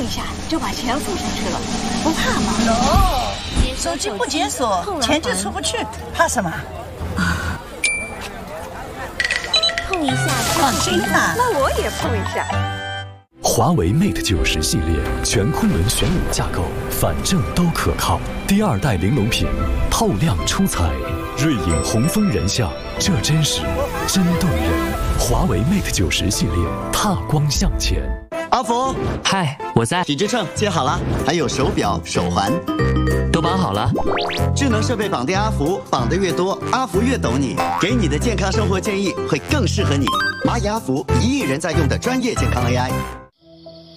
下就把钱付出去了，不怕吗？ 手机不解锁，钱就出不去，怕什么？ 碰一下， 放心啦， 那我也碰一下。 华为 Mate 90系列全昆仑玄武架构，反正都可靠。第2代玲珑屏，透亮出彩，锐影红枫人像，这真实，真动人。华为 Mate 90系列，踏光向前。 阿福， 嗨，我在。 体脂秤接好了，还有手表、手环， 都绑好了。 智能设备绑定阿福，绑得越多，阿福越懂你，给你的健康生活建议会更适合你。蚂蚁阿福，1亿人在用的专业健康 AI。